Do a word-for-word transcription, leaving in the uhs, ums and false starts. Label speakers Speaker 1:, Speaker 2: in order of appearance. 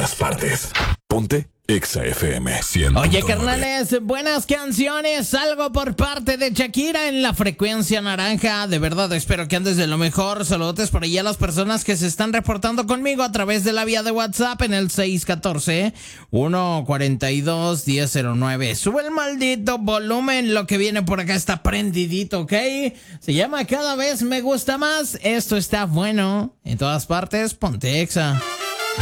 Speaker 1: todas partes. Ponte Exa F M cien.
Speaker 2: Oye, carnales, buenas canciones. Algo por parte de Shakira en la frecuencia naranja. De verdad, espero que andes de lo mejor. Saludos por allá a las personas que se están reportando conmigo a través de la vía de WhatsApp en el seis uno cuatro, uno cuatro dos, uno cero cero nueve. Sube el maldito volumen. Lo que viene por acá está prendidito, ¿ok? Se llama Cada Vez Me Gusta Más. Esto está bueno. En todas partes, ponte Exa.